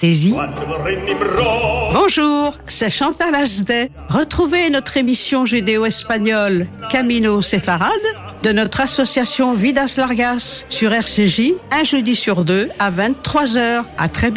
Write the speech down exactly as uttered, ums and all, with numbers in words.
d'anesthésie. Bonjour, c'est Chantal Asdet. Retrouvez notre émission judéo-espagnole Camino Séfarade de notre association Vidas Largas sur R C J, un jeudi sur deux à vingt-trois heures. À très bientôt.